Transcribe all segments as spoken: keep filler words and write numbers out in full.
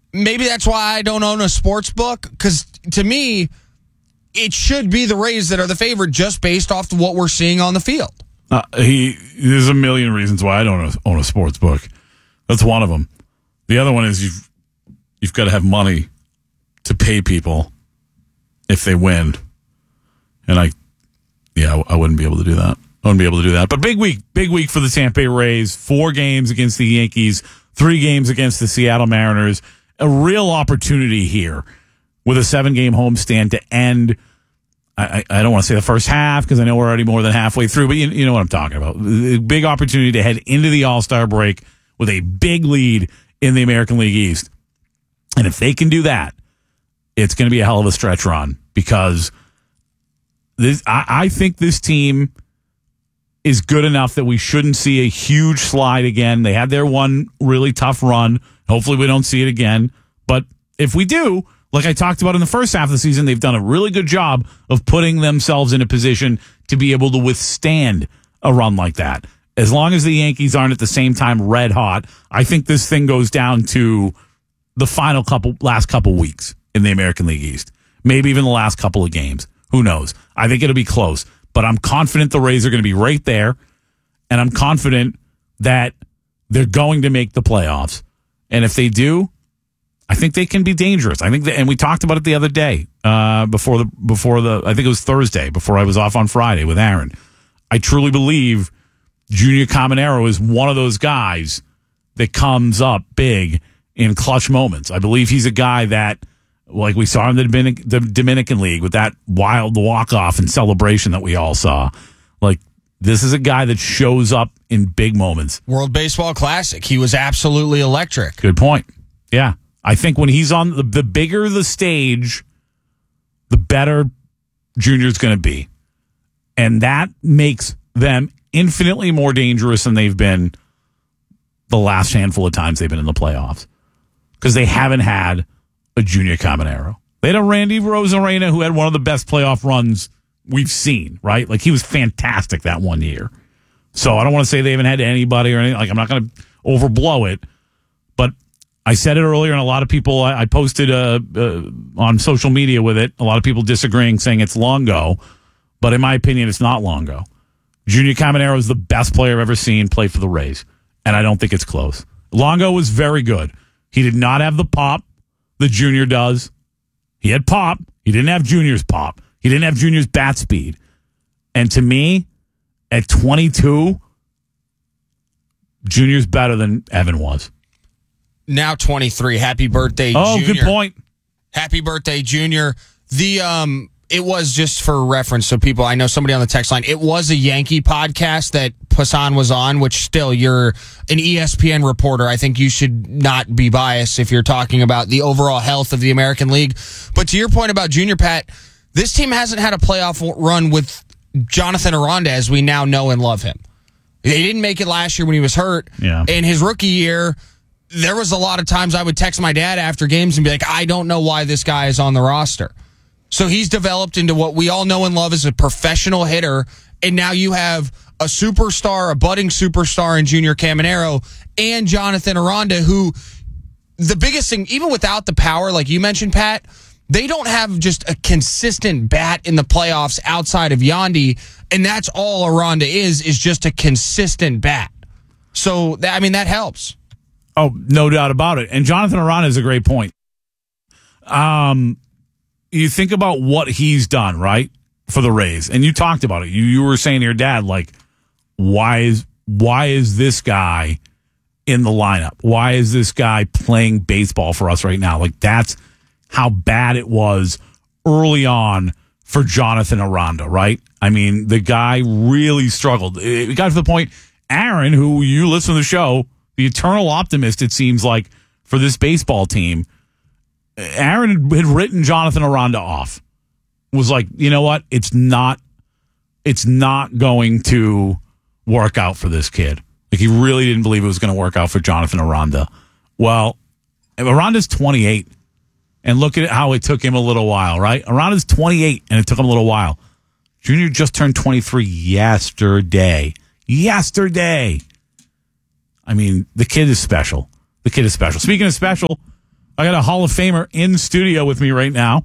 maybe that's why I don't own a sports book, because to me, it should be the Rays that are the favorite just based off of what we're seeing on the field. Uh, he There's a million reasons why I don't own a sports book. That's one of them. The other one is you've you've got to have money to pay people if they win. And I, yeah, I wouldn't be able to do that. I wouldn't be able to do that. But big week, big week for the Tampa Bay Rays. Four games against the Yankees, three games against the Seattle Mariners. A real opportunity here with a seven-game homestand to end. I, I don't want to say the first half because I know we're already more than halfway through, but you, you know what I'm talking about. A big opportunity to head into the All-Star break with a big lead in the American League East. And if they can do that, it's going to be a hell of a stretch run, because this, I, I think this team is good enough that we shouldn't see a huge slide again. They had their one really tough run. Hopefully we don't see it again. But if we do, like I talked about in the first half of the season, they've done a really good job of putting themselves in a position to be able to withstand a run like that. As long as the Yankees aren't at the same time red hot, I think this thing goes down to the final couple, last couple weeks in the American League East. Maybe even the last couple of games. Who knows? I think it'll be close. But I'm confident the Rays are going to be right there, and I'm confident that they're going to make the playoffs. And if they do, I think they can be dangerous. I think, that, and we talked about it the other day uh, before the before the. I think it was Thursday before I was off on Friday with Aaron. I truly believe Junior Caminero is one of those guys that comes up big in clutch moments. I believe he's a guy that, like we saw in the Dominican, the Dominican League with that wild walk-off and celebration that we all saw. Like, this is a guy that shows up in big moments. World Baseball Classic. He was absolutely electric. Good point. Yeah. I think when he's on, the, the bigger the stage, the better Junior's going to be. And that makes them infinitely more dangerous than they've been the last handful of times they've been in the playoffs. Because they haven't had a Junior Caminero. They had a Randy Rosarena who had one of the best playoff runs we've seen, right? Like, he was fantastic that one year. So I don't want to say they haven't had anybody or anything. Like, I'm not going to overblow it. But I said it earlier, and a lot of people, I, I posted uh, uh, on social media with it, a lot of people disagreeing, saying it's Longo. But in my opinion, it's not Longo. Junior Caminero is the best player I've ever seen play for the Rays. And I don't think it's close. Longo was very good. He did not have the pop the Junior does. He had pop. He didn't have Junior's pop. He didn't have Junior's bat speed. And to me, at twenty-two, Junior's better than Evan was. Now twenty-three. Happy birthday, oh, Junior. Oh, good point. Happy birthday, Junior. The um, it was, just for reference, so people, I know somebody on the text line, it was a Yankee podcast that Passan was on, which still, you're an E S P N reporter. I think you should not be biased if you're talking about the overall health of the American League. But to your point about Junior, Pat, this team hasn't had a playoff run with Jonathan Aranda as we now know and love him. They didn't make it last year when he was hurt. Yeah. In his rookie year, there was a lot of times I would text my dad after games and be like, I don't know why this guy is on the roster. So he's developed into what we all know and love as a professional hitter, and now you have a superstar, a budding superstar in Junior Caminero, and Jonathan Aranda, who, the biggest thing, even without the power, like you mentioned, Pat, they don't have just a consistent bat in the playoffs outside of Yandy, and that's all Aranda is, is just a consistent bat. So, that, I mean, that helps. Oh, no doubt about it. And Jonathan Aranda is a great point. Um, you think about what he's done, right, for the Rays, and you talked about it. You you were saying to your dad, like, why is why is this guy in the lineup? Why is this guy playing baseball for us right now? Like, that's how bad it was early on for Jonathan Aranda, right? I mean, the guy really struggled. It got to the point, Aaron, who you listen to the show, the eternal optimist, it seems like, for this baseball team, Aaron had written Jonathan Aranda off. Was like, you know what? It's not, it's not going to work out for this kid. Like, he really didn't believe it was going to work out for Jonathan Aranda. Well, Aranda's twenty-eight, and look at how it took him a little while, right? Aranda's twenty-eight, and it took him a little while. Junior just turned twenty-three yesterday. Yesterday. I mean, the kid is special. The kid is special. Speaking of special, I got a Hall of Famer in studio with me right now.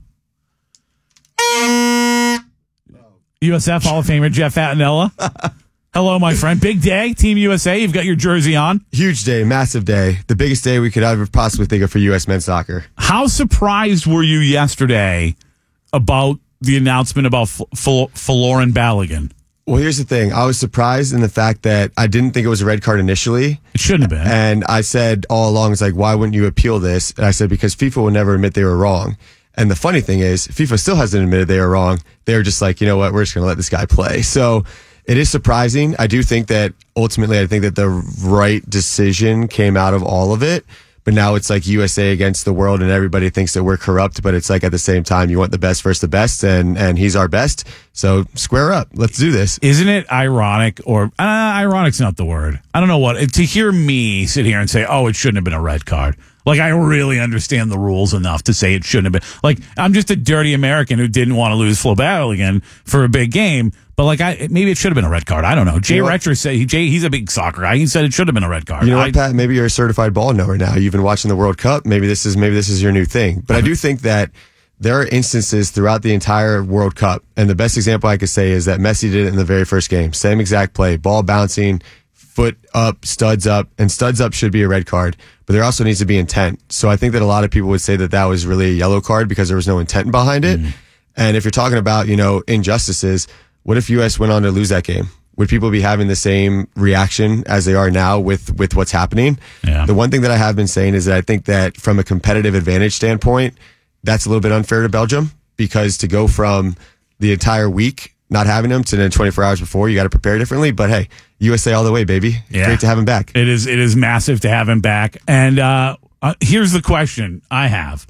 U S F Hall of Famer Jeff Attinella. Hello, my friend. Big day, Team U S A. You've got your jersey on. Huge day, massive day. The biggest day we could ever possibly think of for U S men's soccer. How surprised were you yesterday about the announcement about F- F- Folarin Balogun? Well, here's the thing. I was surprised in the fact that I didn't think it was a red card initially. It shouldn't have been. And I said all along, it's like, why wouldn't you appeal this? And I said, because FIFA will never admit they were wrong. And the funny thing is, FIFA still hasn't admitted they were wrong. They're just like, you know what, we're just going to let this guy play. So it is surprising. I do think that ultimately, I think that the right decision came out of all of it. But now it's like U S A against the world, and everybody thinks that we're corrupt. But it's like at the same time, you want the best versus the best, and and he's our best. So square up. Let's do this. Isn't it ironic, or uh, ironic's not the word. I don't know what. To hear me sit here and say, oh, it shouldn't have been a red card. Like, I really understand the rules enough to say it shouldn't have been. Like, I'm just a dirty American who didn't want to lose Flo Balogun for a big game. But, like, I maybe it should have been a red card. I don't know. Jay You know Retcher said, he, Jay, he's a big soccer guy. He said it should have been a red card. You know I, what, Pat? Maybe you're a certified ball knower now. You've been watching the World Cup. Maybe this is maybe this is your new thing. But I do think that there are instances throughout the entire World Cup, and the best example I could say is that Messi did it in the very first game. Same exact play, ball bouncing, foot up, studs up, and studs up should be a red card. But there also needs to be intent. So I think that a lot of people would say that that was really a yellow card because there was no intent behind it. Mm. And if you're talking about, you know, injustices, what if U S went on to lose that game? Would people be having the same reaction as they are now with, with what's happening? Yeah. The one thing that I have been saying is that I think that from a competitive advantage standpoint, that's a little bit unfair to Belgium, because to go from the entire week not having him to then twenty-four hours before, you got to prepare differently. But hey, U S A all the way, baby. Yeah. Great to have him back. It is, it is massive to have him back. And uh, uh, here's the question I have.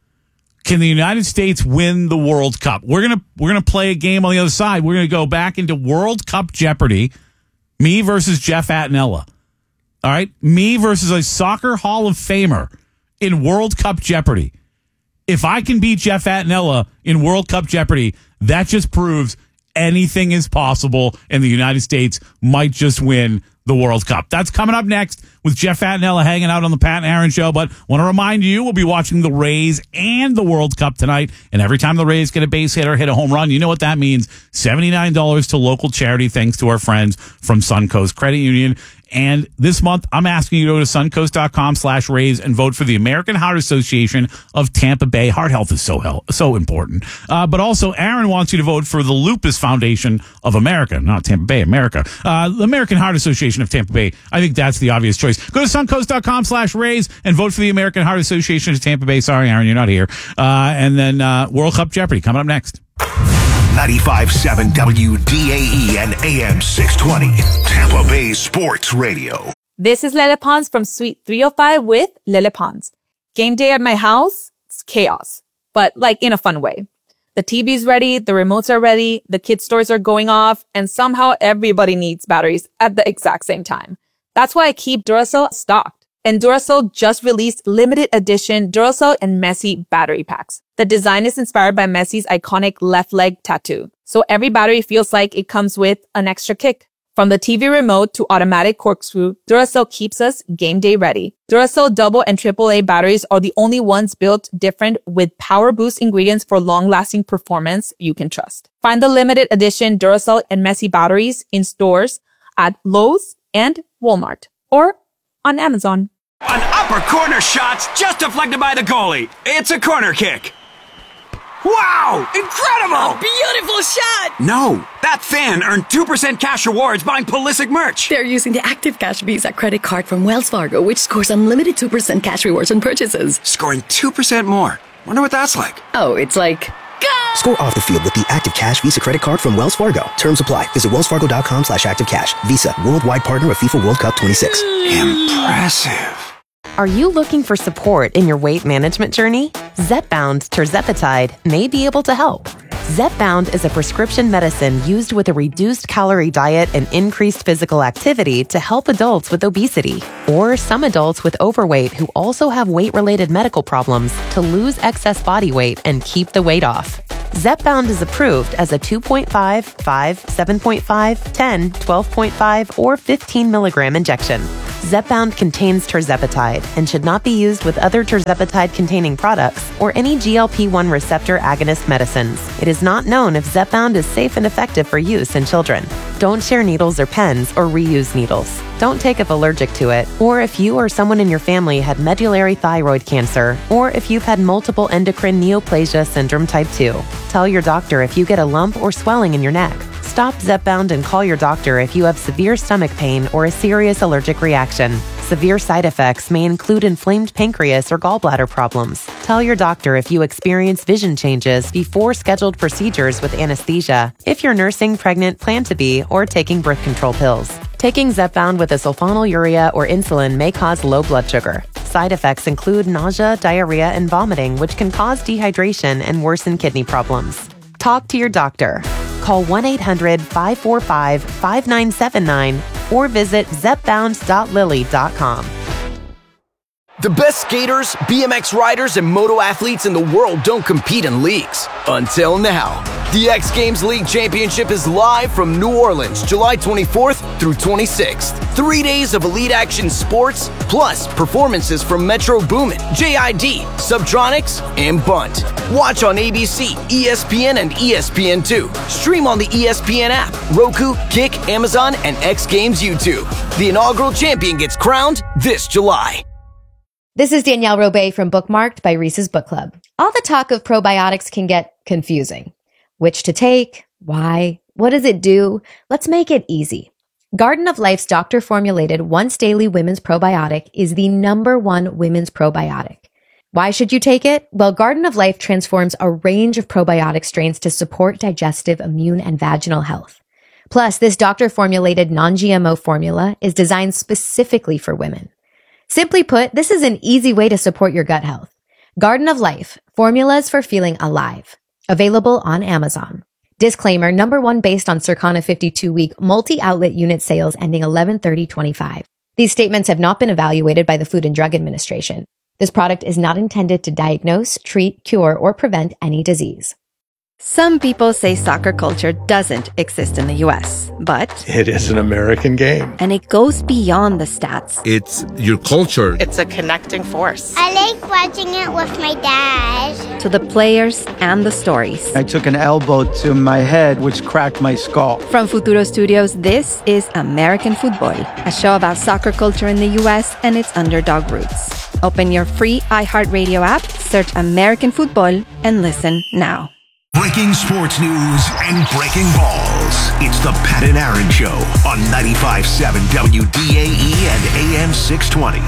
Can the United States win the World Cup? We're gonna we're gonna play a game on the other side. We're gonna go back into World Cup Jeopardy. Me versus Jeff Attinella. All right, me versus a soccer Hall of Famer in World Cup Jeopardy. If I can beat Jeff Attinella in World Cup Jeopardy, that just proves anything is possible, and the United States might just win the World Cup. That's coming up next with Jeff Attinella hanging out on the Pat and Aaron Show. But want to remind you, we'll be watching the Rays and the World Cup tonight. And every time the Rays get a base hit or hit a home run, you know what that means. seventy-nine dollars to local charity, thanks to our friends from Suncoast Credit Union. And this month, I'm asking you to go to suncoast.com slash Rays and vote for the American Heart Association of Tampa Bay. Heart health is so hell, so important. Uh, but also, Aaron wants you to vote for the Lupus Foundation of America, not Tampa Bay, America. Uh, the American Heart Association of Tampa Bay. I think that's the obvious choice. Go to suncoast.com slash Rays and vote for the American Heart Association of Tampa Bay. Sorry, Aaron, you're not here. Uh, and then uh, World Cup Jeopardy coming up next. ninety-five point seven W D A E and A M six twenty, Tampa Bay Sports Radio. This is Lele Pons from Suite three oh five with Lele Pons. Game day at my house, it's chaos, but like in a fun way. The T V's ready, the remotes are ready, the kids' stores are going off, and somehow everybody needs batteries at the exact same time. That's why I keep Duracell stocked. And Duracell just released limited edition Duracell and Messi battery packs. The design is inspired by Messi's iconic left leg tattoo. So every battery feels like it comes with an extra kick. From the T V remote to automatic corkscrew, Duracell keeps us game day ready. Duracell double and triple A batteries are the only ones built different with power boost ingredients for long-lasting performance you can trust. Find the limited edition Duracell and Messi batteries in stores at Lowe's and Walmart or on Amazon. An upper corner shot's just deflected by the goalie. It's a corner kick. Wow! Incredible! Beautiful shot! No, that fan earned two percent cash rewards buying Pulisic merch. They're using the Active Cash Visa credit card from Wells Fargo, which scores unlimited two percent cash rewards on purchases. Scoring two percent more. Wonder what that's like. Oh, it's like... Go! Score off the field with the Active Cash Visa credit card from Wells Fargo. Terms apply. Visit wellsfargo.com slash active cash. Visa, worldwide partner of FIFA World Cup twenty-six. Impressive. Are you looking for support in your weight management journey? Zepbound tirzepatide may be able to help. Zepbound is a prescription medicine used with a reduced calorie diet and increased physical activity to help adults with obesity or some adults with overweight who also have weight-related medical problems to lose excess body weight and keep the weight off. Zepbound is approved as a two point five, five, seven point five, ten, twelve point five, or fifteen milligram injection. Zepbound contains tirzepatide and should not be used with other tirzepatide-containing products or any G L P one receptor agonist medicines. It is not known if Zepbound is safe and effective for use in children. Don't share needles or pens or reuse needles. Don't take if allergic to it, or if you or someone in your family had medullary thyroid cancer, or if you've had multiple endocrine neoplasia syndrome type two. Tell your doctor if you get a lump or swelling in your neck. Stop Zepbound and call your doctor if you have severe stomach pain or a serious allergic reaction. Severe side effects may include inflamed pancreas or gallbladder problems. Tell your doctor if you experience vision changes before scheduled procedures with anesthesia, if you're nursing, pregnant, plan to be, or taking birth control pills. Taking Zepbound with a sulfonylurea or insulin may cause low blood sugar. Side effects include nausea, diarrhea, and vomiting, which can cause dehydration and worsen kidney problems. Talk to your doctor. Call one eight hundred five four five five nine seven nine or visit zepbound dot lilly dot com. The best skaters, B M X riders, and moto athletes in the world don't compete in leagues. Until now. The X Games League Championship is live from New Orleans, July twenty-fourth through twenty-sixth. Three days of elite action sports, plus performances from Metro Boomin, J I D, Subtronics, and Bunt. Watch on A B C, E S P N, and E S P N two. Stream on the E S P N app, Roku, Kick, Amazon, and X Games YouTube. The inaugural champion gets crowned this July. This is Danielle Robay from Bookmarked by Reese's Book Club. All the talk of probiotics can get confusing. Which to take? Why? What does it do? Let's make it easy. Garden of Life's doctor-formulated once-daily women's probiotic is the number one women's probiotic. Why should you take it? Well, Garden of Life transforms a range of probiotic strains to support digestive, immune, and vaginal health. Plus, this doctor-formulated non-G M O formula is designed specifically for women. Simply put, this is an easy way to support your gut health. Garden of Life, formulas for feeling alive. Available on Amazon. Disclaimer, number one based on Circana fifty-two week multi-outlet unit sales ending eleven thirty twenty-five. These statements have not been evaluated by the Food and Drug Administration. This product is not intended to diagnose, treat, cure, or prevent any disease. Some people say soccer culture doesn't exist in the U S, but it is an American game. And it goes beyond the stats. It's your culture. It's a connecting force. I like watching it with my dad. To the players and the stories. I took an elbow to my head, which cracked my skull. From Futuro Studios, this is American Football, a show about soccer culture in the U S and its underdog roots. Open your free iHeartRadio app, search American Football, and listen now. Breaking sports news and breaking balls. It's the Pat and Aaron Show on ninety-five point seven W D A E and A M six twenty.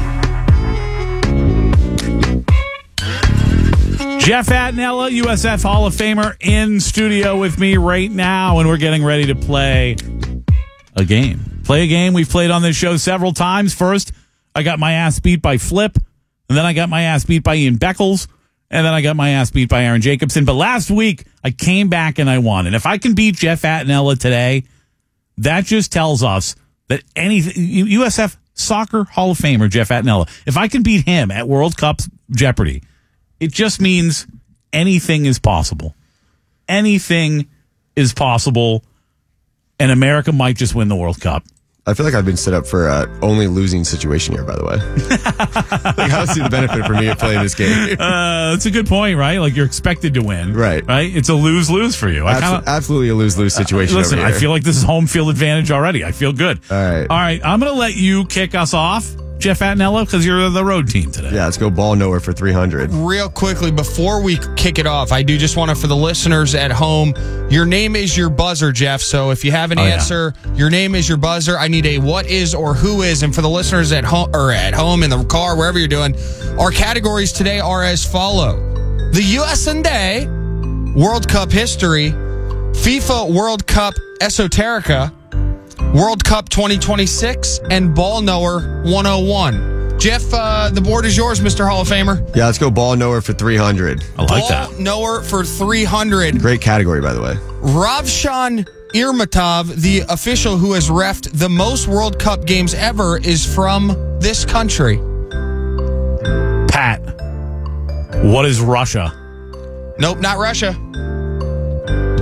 Jeff Attinella, U S F Hall of Famer, in studio with me right now, and we're getting ready to play a game. Play a game we've played on this show several times. First, I got my ass beat by Flip, and then I got my ass beat by Ian Beckles. And then I got my ass beat by Aaron Jacobson. But last week, I came back and I won. And if I can beat Jeff Attinella today, that just tells us that anything, U S F Soccer Hall of Famer Jeff Attinella, if I can beat him at World Cup Jeopardy, it just means anything is possible. Anything is possible. And America might just win the World Cup. I feel like I've been set up for an only losing situation here, by the way. Like, I don't see the benefit for me of playing this game. Uh, that's a good point, right? Like, you're expected to win. Right. Right? It's a lose-lose for you. I Absol- kinda, absolutely a lose-lose situation. Uh, listen, over here. I feel like this is home field advantage already. I feel good. All right. All right. I'm going to let you kick us off, Jeff Attinella, because you're the road team today. Yeah, let's go ball nowhere for three hundred. Real quickly, before we kick it off, I do just want to, for the listeners at home, your name is your buzzer, Jeff. So if you have an oh, answer, yeah. your name is your buzzer. I need a what is or who is. And for the listeners at home or at home in the car, wherever you're doing, our categories today are as follow: the U S and A, World Cup history, FIFA World Cup esoterica, World Cup twenty twenty-six, and Ball Knower one oh one. Jeff, uh, the board is yours, Mister Hall of Famer. Yeah, let's go ball nowhere for three hundred. I like Ball that. Knower for three hundred. Great category, by the way. Ravshan Irmatov, the official who has reffed the most World Cup games ever, is from this country. Pat, what is Russia? Nope, not Russia.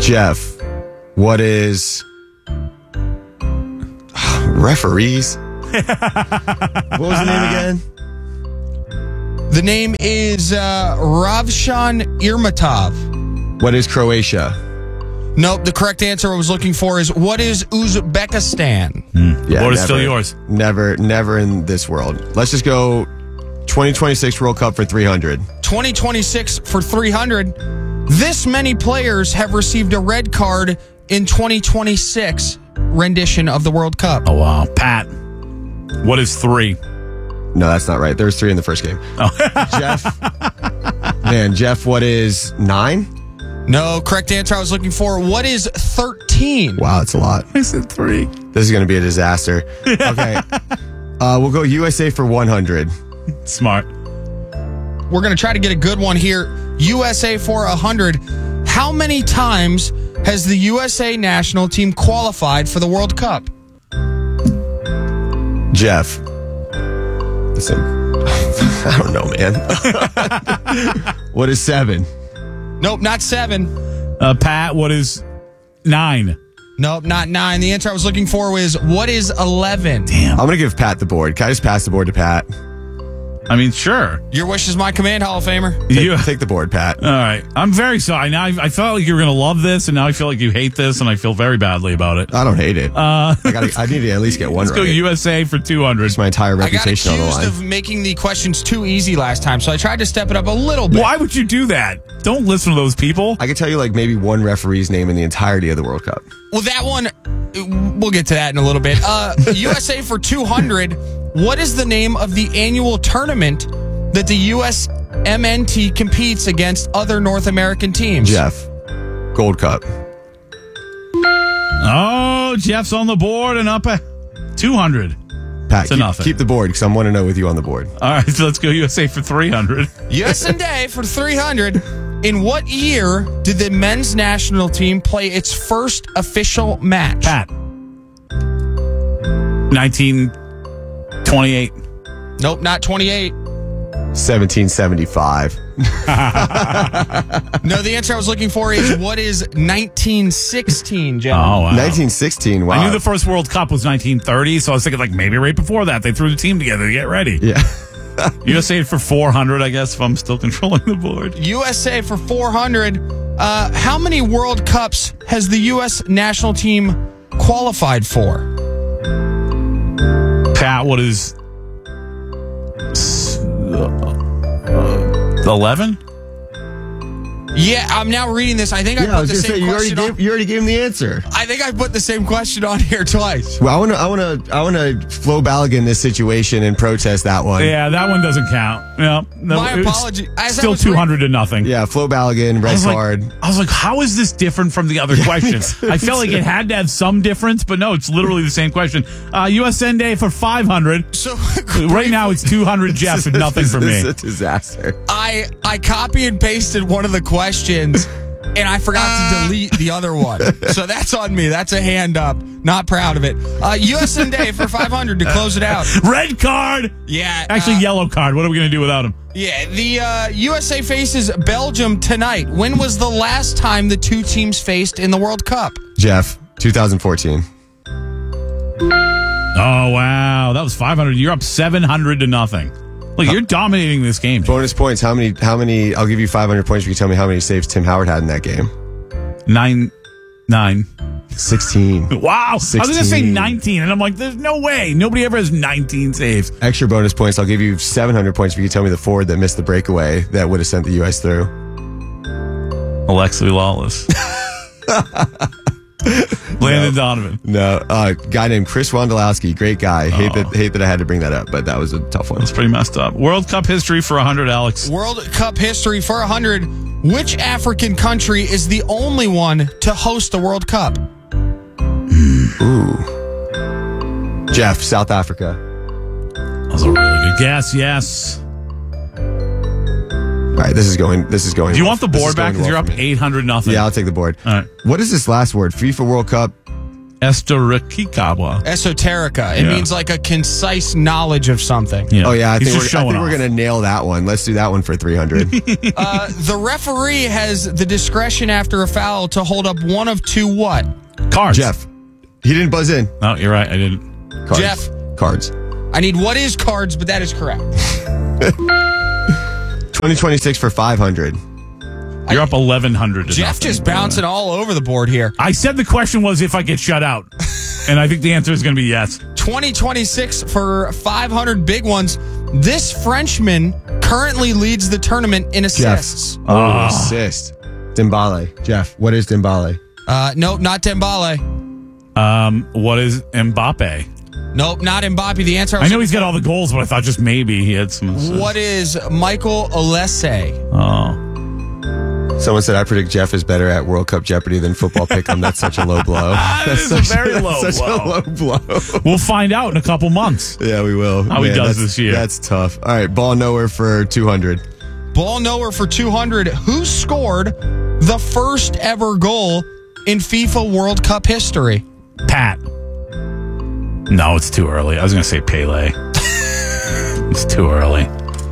Jeff, what is referees? What was the name again? The name is uh, Ravshan Irmatov. What is Croatia? Nope, the correct answer I was looking for is what is Uzbekistan? Mm. Yeah, Board is never, still yours. Never, never in this world. Let's just go twenty twenty-six World Cup for three hundred. twenty twenty-six for three hundred. This many players have received a red card in twenty twenty-six rendition of the World Cup. Oh, wow. Pat, what is three? No, that's not right. There was three in the first game. Oh. Jeff. Man, Jeff, what is nine? No, correct answer I was looking for. What is thirteen? Wow, that's a lot. I said three. This is going to be a disaster. Okay. uh, we'll go U S A for one hundred. Smart. We're going to try to get a good one here. U S A for one hundred. How many times has the U S A national team qualified for the World Cup? Jeff. Listen, I don't know, man. What is seven? Nope, not seven. Uh, Pat, what is nine? Nope, not nine. The answer I was looking for was what is eleven? Damn. I'm going to give Pat the board. Can I just pass the board to Pat? I mean, sure. Your wish is my command, Hall of Famer. Take, You- take the board, Pat. All right. I'm very sorry. Now I, I felt like you were going to love this, and now I feel like you hate this, and I feel very badly about it. I don't hate it. Uh, I, gotta, I need to at least get one let's go right. U S A for two hundred. It's my entire I got reputation on the accused line. of making the questions too easy last time, so I tried to step it up a little bit. Why would you do that? Don't listen to those people. I can tell you like maybe one referee's name in the entirety of the World Cup. Well, that one, we'll get to that in a little bit. Uh, U S A for two hundred. What is the name of the annual tournament that the U S M N T competes against other North American teams? Jeff. Gold Cup. Oh, Jeff's on the board and up at two hundred. Pat, To keep, nothing. keep the board because I'm one to know with you on the board. All right, so let's go U S A for three hundred. U S A for three hundred. In what year did the men's national team play its first official match? Pat. nineteen twenty-eight. Nope, not twenty-eight. seventeen seventy-five. No, the answer I was looking for is what is nineteen sixteen, gentlemen? Oh, wow. nineteen sixteen. Wow. I knew the first World Cup was nineteen thirty, so I was thinking like maybe right before that they threw the team together to get ready. Yeah. U S A for four hundred, I guess, if I'm still controlling the board. U S A for four hundred. Uh, how many World Cups has the U S national team qualified for? Pat, what is eleven? Yeah, I'm now reading this. I think I Yeah, I put was the going to same say, you already, question on. gave, you already gave him the answer. I think I put the same question on here twice. Well, I want to I want to I want to Flo Balogun this situation and protest that one. Yeah, that one doesn't count. Yeah, no, My it's apology. As I Still was two hundred to nothing. Yeah, Flo Balogun, I red was, like, card. I was like, how is this different from the other questions? I felt like it had to have some difference, but no, it's literally the same question. Uh, U S N Day for five hundred. So Right now it's two hundred, Jeff, and nothing for This me. is a disaster. I I copy and pasted one of the questions, and I forgot to delete the other one. So that's on me. That's a hand up. Not proud of it. Uh, U S A Day for five hundred to close it out. Red card. Yeah. Actually, uh, yellow card. What are we going to do without him? Yeah, the uh, U S A faces Belgium tonight. When was the last time the two teams faced in the World Cup? Jeff, twenty fourteen. Oh, wow. That was five hundred. You're up seven hundred to nothing. Look, you're dominating this game. Bonus points. How many? How many? I'll give you five hundred points if you tell me how many saves Tim Howard had in that game. Nine. Nine. sixteen. Wow. sixteen. I was going to say nineteen, and I'm like, there's no way. Nobody ever has nineteen saves. Extra bonus points. I'll give you seven hundred points if you can tell me the forward that missed the breakaway that would have sent the U S through. Alexi Lawless. Landon No. Donovan. No, uh, guy named Chris Wondolowski. Great guy. Hate that. Hate that I had to bring that up, but that was a tough one. That's pretty messed up. World Cup history for one hundred, Alex. World Cup history for one hundred. Which African country is the only one to host the World Cup? Ooh. Jeff, South Africa. That was a really good guess. Yes. All right, this is going. This is going. Do you well. want the This board is back? going Because well you're up for me. eight hundred nothing. Yeah, I'll take the board. All right. What is this last word? FIFA World Cup. Esterikikawa. Esoterica. It Yeah. means like a concise knowledge of something. Yeah. Oh yeah, I He's think we're, just I showing think we're off. gonna nail that one. Let's do that one for three hundred. Uh, the referee has the discretion after a foul to hold up one of two what? Cards. Jeff, he didn't buzz in. No, you're right. I didn't. Cards. Jeff. Cards. I need what is cards, but that is correct. twenty twenty-six for five hundred. You're up eleven hundred. Jeff just bouncing all over the board here. I said the question was if I get shut out. And I think the answer is going to be yes. twenty twenty-six for five hundred big ones. This Frenchman currently leads the tournament in assists. Jeff. Oh, assist. Dembele. Jeff, what is Dembele? Uh, nope, not Dembele. Um, what is Mbappe? Nope, not Mbappe. The answer I, I know he's got all the goals, but I thought just maybe he had some assists. What is Michael Olise? Oh. Someone said I predict Jeff is better at World Cup Jeopardy than football pick'em. That's such a low blow. That That's is such, a very low such blow. a low blow. We'll find out in a couple months. Yeah, we will. How he does that's, this year. That's tough. All right, ball nowhere for two hundred. Ball nowhere for two hundred. Who scored the first ever goal in FIFA World Cup history? Pat. No, it's too early. I was going to say Pele. It's too early.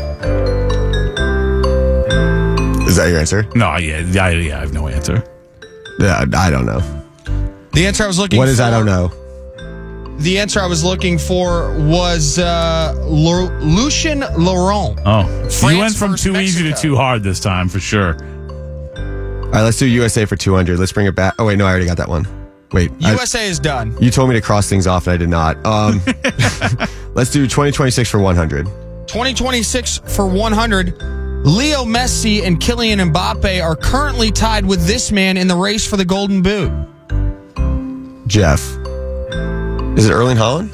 Is that your answer? No, yeah, I, yeah, I have no answer. Yeah, I don't know. The answer I was looking What for. is I don't know? The answer I was looking for was uh, Lu- Lucien Laurent. Oh, France you went from versus too easy to Mexico. too hard this time for sure. All right, let's do U S A for two hundred. Let's bring it back. Oh, wait, no, I already got that one. Wait. I- U S A is done. you told me to cross things off, and I did not. Um, let's do twenty twenty-six for one hundred. twenty twenty-six for one hundred. Leo Messi and Kylian Mbappe are currently tied with this man in the race for the Golden Boot. Jeff. Is it Erling Haaland?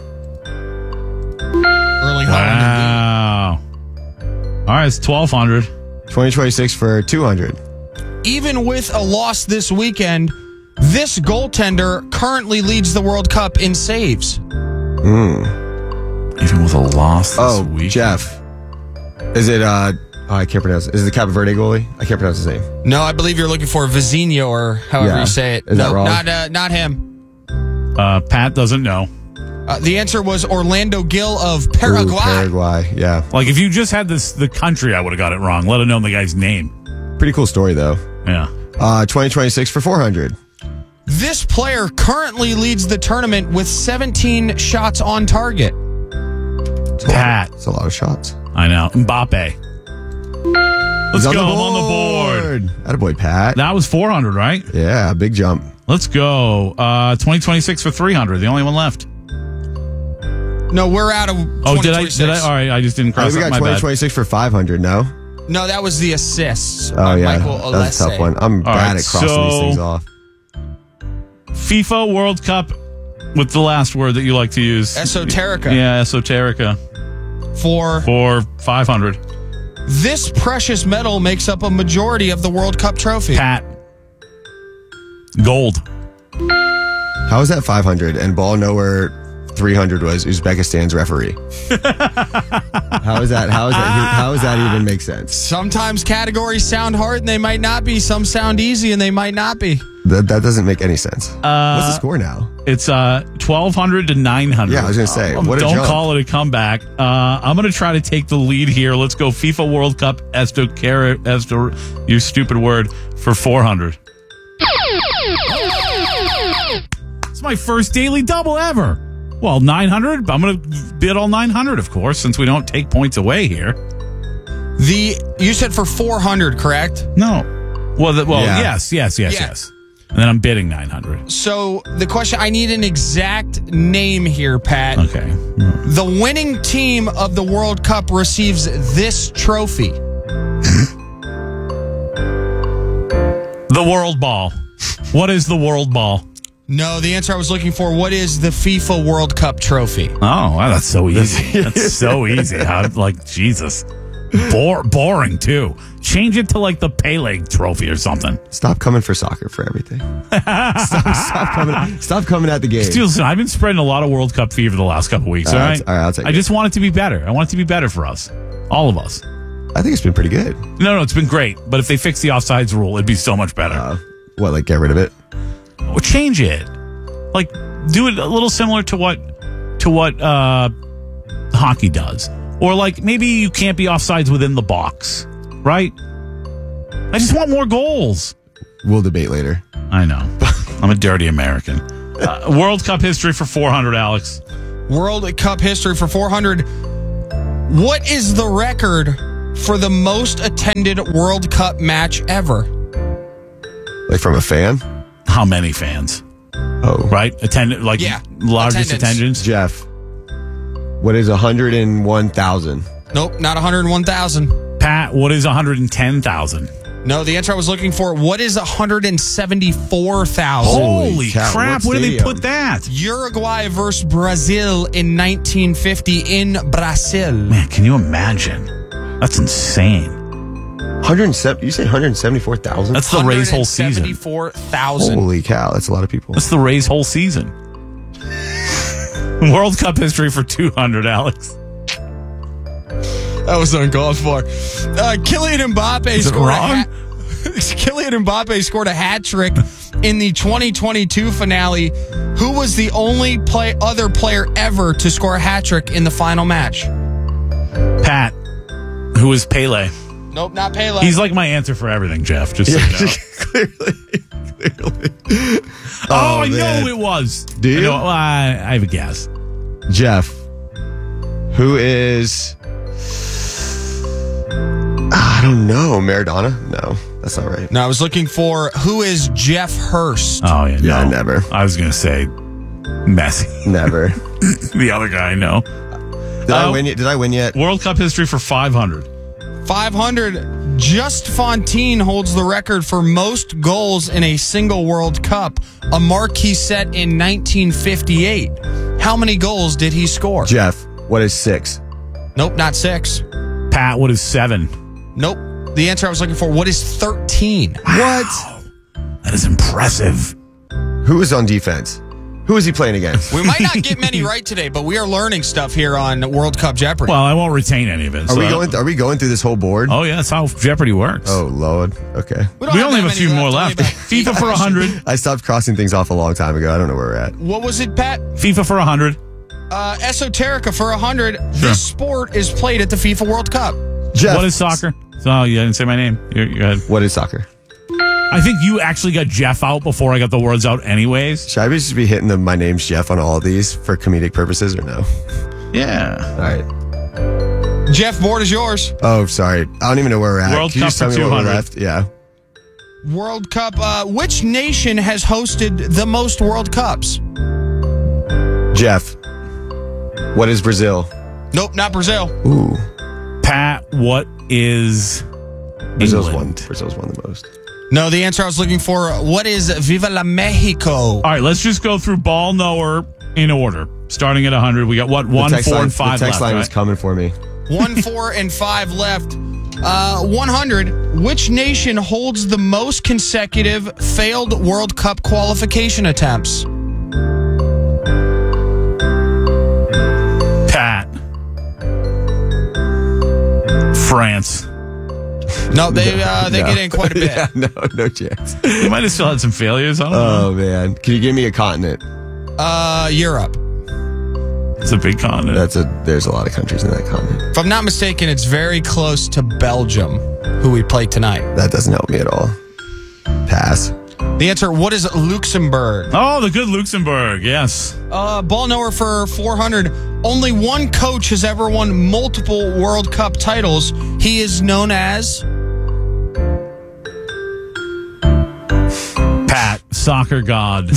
Erling Wow. All right, it's twelve hundred. twenty twenty-six for two hundred. Even with a loss this weekend, this goaltender currently leads the World Cup in saves. Mm. Even with a loss this Oh, week. Jeff. Is it, uh, oh, I can't pronounce it. Is it the Cape Verde goalie? I can't pronounce his name. No, I believe you're looking for Vizinho or however Yeah. you say it. Is that no, wrong? not uh, not him. Uh, Pat doesn't know. Uh, the answer was Orlando Gill of Paraguay. Ooh, Paraguay, yeah. Like, if you just had this the country, I would have got it wrong. Let alone the guy's name. Pretty cool story, though. Yeah. Uh, twenty twenty-six for four hundred. This player currently leads the tournament with seventeen shots on target. Pat. It's a lot of shots. I know. Mbappe. Let's He's on go. the I'm on the board. Attaboy, Pat. That was four hundred, right? Yeah, big jump. Let's go. Uh, twenty twenty-six for three hundred. The only one left. No, we're out of Oh, did I? Did I? All right, I just didn't I cross think we out got my twenty bad. twenty-six for five hundred, no? No, that was the assists. Oh, by yeah. Michael That was a tough Olise. one. I'm All bad right, at crossing so- these things off. FIFA World Cup with the last word that you like to use. Esoterica. Yeah, esoterica. For For five hundred. this precious metal makes up a majority of the World Cup trophy. Pat. Gold. How is that five hundred and ball nowhere three hundred was Uzbekistan's referee? How is that? How is that? How does that even make sense? Sometimes categories sound hard and they might not be. Some sound easy and they might not be. That, that doesn't make any sense. Uh, What's the score now? It's uh twelve hundred to nine hundred. Yeah, I was gonna say, Um, what a don't jump. call it a comeback. Uh, I'm gonna try to take the lead here. Let's go FIFA World Cup Estocara, Esto, you stupid word, for four hundred. It's my first daily double ever. Well, nine hundred. I'm gonna bid all nine hundred, of course, since we don't take points away here. The you said for four hundred, correct? No. Well, the, well, Yeah. yes, yes, yes, Yeah. yes. And then I'm bidding nine hundred. So the question, I need an exact name here, Pat. Okay. The winning team of the World Cup receives this trophy. The World Ball. What is the World Ball? No, the answer I was looking for, what is the FIFA World Cup trophy? Oh, wow, that's so easy. That's so easy. How, like, Jesus. Bore, boring, too. Change it to, like, the Pele trophy or something. Stop coming for soccer for everything. stop, stop coming. Stop coming at the game. Dude, listen, I've been spreading a lot of World Cup fever the last couple weeks, All all right, right? all right, I'll take I it. just want it to be better. I want it to be better for us. All of us. I think it's been pretty good. No, no, it's been great. But if they fix the offsides rule, it'd be so much better. Uh, what, like get rid of it? Or change it. Like, do it a little similar to what to what uh, hockey does. Or, like, maybe you can't be offsides within the box, right? I just want more goals. We'll debate later. I know. I'm a dirty American. Uh, World Cup history for four hundred, Alex. World Cup history for four hundred. What is the record for the most attended World Cup match ever? Like from a fan? How many fans? Oh. Right? Attended, like Yeah. largest attendance? Jeff, what is one hundred one thousand? Nope, not one hundred one thousand. Pat, what is one hundred ten thousand? No, the answer I was looking for, what is one hundred seventy-four thousand? Holy cow, crap, what where did they stadium? put that? Uruguay versus Brazil in nineteen fifty in Brazil. Man, can you imagine? That's insane. one hundred seven, you say one hundred seventy-four thousand? That's the Rays' whole season. one hundred seventy-four thousand. Holy cow, that's a lot of people. That's the Rays' whole season. World Cup history for two hundred, Alex. That was uncalled for. Uh, Kylian Mbappe Is it scored wrong? a hat- Kylian Mbappe scored a hat trick in the twenty twenty-two finale. Who was the only play other player ever to score a hat trick in the final match? Pat, who is Pele? Nope, not Pele. He's like my answer for everything, Jeff. Just so you know. Clearly. Clearly. Oh, I man. know it was. Do you? I, know, well, I, I have a guess. Jeff, who is. I don't know. Maradona? No, that's not right. No, I was looking for who is Jeff Hurst. Oh, yeah. Yeah, no. never. I was going to say Messi. Never. The other guy I know. Did Uh, I win yet? Did I win yet? World Cup history for five hundred. five hundred. Just Fontaine holds the record for most goals in a single World Cup, a mark he set in nineteen fifty-eight. How many goals did he score? Jeff, what is six? Nope, not six. Pat, what is seven? Nope. The answer I was looking for, what is thirteen? What? That is impressive. Who is on defense? Who is he playing against? We might not get many right today, but we are learning stuff here on World Cup Jeopardy. Well, I won't retain any of it. Are so we I- going? Are we going through this whole board? Oh, yeah, that's how Jeopardy works. Oh Lord. Okay. we don't we only that have a few many more left. left. Only FIFA about- for one hundred. I stopped crossing things off a long time ago. I don't know where we're at. What was it, Pat? FIFA for one hundred. Uh, Esoterica for one hundred. This sport is played at the FIFA World Cup. Jeff, What is soccer? Oh, you didn't say my name. You're, you're ahead. What is soccer? I think you actually got Jeff out before I got the words out anyways. Should I be just be hitting the my name's Jeff on all of these for comedic purposes or no? Yeah. All right. Jeff, board is yours. Oh, sorry. I don't even know where we're at. World Can you Cup just tell for me what we're two hundred. left? Yeah. World Cup. Uh, which nation has hosted the most World Cups? Jeff, what is Brazil? Nope, not Brazil. Ooh. Pat, what is Brazil's England? won. Brazil's won the most. No, the answer I was looking for, what is Viva la Mexico? All right, let's just go through ball knower in order. Starting at one hundred. We got what? One, the text four, line, and five The text left, line right? is coming for me. One, four, and five left. Uh, one hundred. Which nation holds the most consecutive failed World Cup qualification attempts? Pat. France. No, they uh, they No. get in quite a bit. Yeah, no, no chance. You might have still had some failures. I don't know. Oh man, can you give me a continent? Uh, Europe. It's a big continent. That's a. There's a lot of countries in that continent. If I'm not mistaken, it's very close to Belgium, who we play tonight. That doesn't help me at all. Pass. The answer, what is Luxembourg? Oh, the good Luxembourg. Yes. Uh, ball knower for four hundred. Only one coach has ever won multiple World Cup titles. He is known as... Pat, soccer god.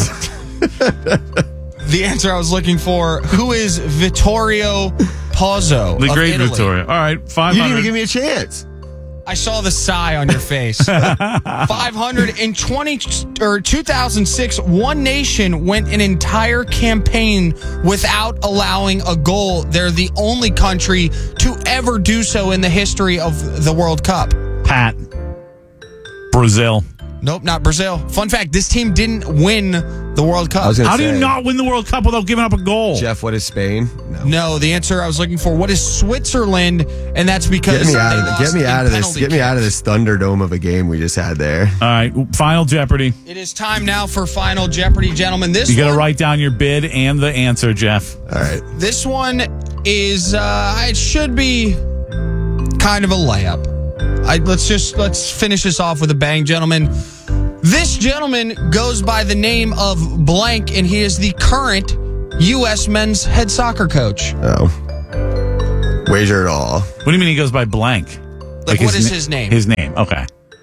The answer I was looking for, who is Vittorio Pozzo The of great Italy? Vittorio. All right, five You didn't hundred. even give me a chance. I saw the sigh on your face. five hundred. In twenty or two thousand six, one nation went an entire campaign without allowing a goal. They're the only country to ever do so in the history of the World Cup. Pat. Brazil. Nope, not Brazil. Fun fact, this team didn't win the World Cup. I was gonna How do say, you not win the World Cup without giving up a goal? Jeff, what is Spain? No. No, the answer I was looking for, what is Switzerland? And that's because Get me out they of the, lost get me in out of this. penalty Get me out of kicks. this Thunderdome of a game we just had there. All right, final Jeopardy. It is time now for Final Jeopardy, gentlemen. This You got to one, write down your bid and the answer, Jeff. All right. This one is, uh, it should be kind of a layup. I, let's just, let's finish this off with a bang, gentlemen. This gentleman goes by the name of blank, and he is the current U S men's head soccer coach. Oh. Wager it all. What do you mean he goes by blank? Like, what is his name? His name. Okay.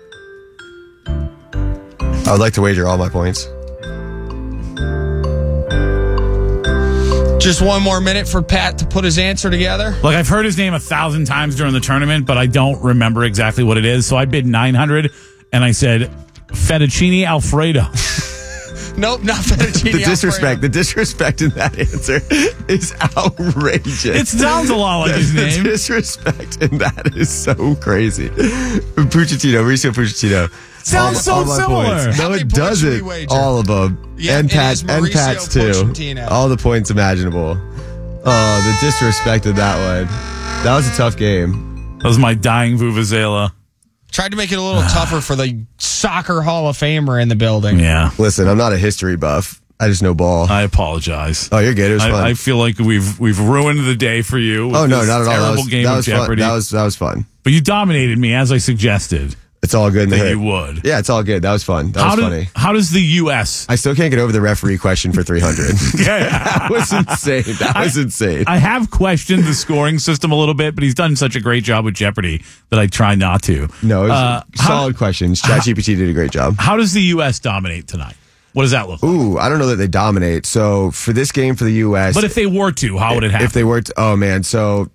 I would like to wager all my points. Just one more minute for Pat to put his answer together. Look, I've heard his name a thousand times during the tournament, but I don't remember exactly what it is. So I bid nine hundred, and I said fettuccine Alfredo. Nope, not fettuccine The disrespect, Alfredo. the disrespect in that answer is outrageous. It sounds a lot like his the name. disrespect in that is so crazy. Puccettino, Mauricio Puccettino. Sounds all, so all my similar. points. How No, many it points should we doesn't. wager? All of them. Yeah, and it Pat, is and Mauricio Pat's too. Pochettino. All the points imaginable. Oh, the disrespect in that one. That was a tough game. That was my dying Vuvuzela. Tried to make it a little tougher for the soccer Hall of Famer in the building. Yeah. Listen, I'm not a history buff. I just know ball. I apologize. Oh, you're good. It was fun. I, I feel like we've we've ruined the day for you. With oh no, this not at all. Terrible That was, game that of was Jeopardy. fun. That was that was fun. But you dominated me as I suggested. It's all good in the that hood. you would. Yeah, it's all good. That was fun. That how was do, funny. How does the U S I still can't get over the referee question for three hundred. Yeah. That was insane. That was I, insane. I have questioned the scoring system a little bit, but he's done such a great job with Jeopardy that I try not to. No, it was Uh, solid how, questions. ChatGPT did a great job. How does the U S dominate tonight? What does that look like? Ooh, I don't know that they dominate. So for this game for the U S, But if they were to, how would it happen? if they were to, oh man, so